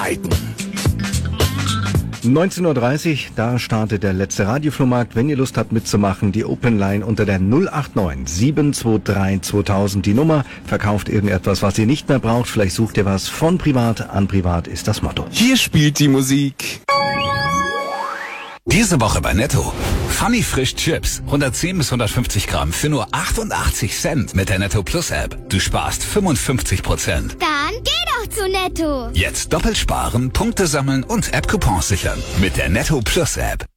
streiten. 19.30 Uhr, da startet der letzte Radioflohmarkt. Wenn ihr Lust habt mitzumachen, die Open Line unter der 089 723 2000. Die Nummer verkauft irgendetwas, was ihr nicht mehr braucht. Vielleicht sucht ihr was von privat an privat, ist das Motto. Hier spielt die Musik. Diese Woche bei Netto. Funny Frisch Chips. 110 bis 150 Gramm für nur 88 Cent mit der Netto Plus App. Du sparst 55%. Dann geh doch zu Netto. Jetzt doppelt sparen, Punkte sammeln und App-Coupons sichern. Mit der Netto Plus App.